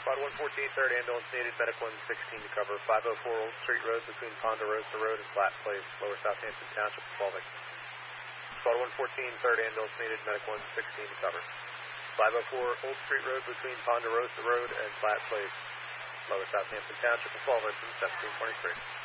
Squad 114, third ambulance needed, medic 116 to cover. 504 Old Street Road between Ponderosa Road and Flat Place, Lower Southampton Township, 12 victims. Squad 114, third ambulance needed, medic 116 to cover. 504 Old Street Road between Ponderosa Road and Flat Place, Lower Southampton Township, 12 victims, 1723.